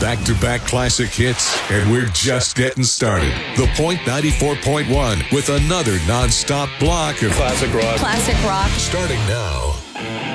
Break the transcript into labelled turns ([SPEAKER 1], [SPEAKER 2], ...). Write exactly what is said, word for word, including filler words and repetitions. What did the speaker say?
[SPEAKER 1] Back-to-back classic hits, and we're just getting started. The Point ninety-four point one with another non-stop block of
[SPEAKER 2] classic rock.
[SPEAKER 3] Classic rock.
[SPEAKER 1] starting now.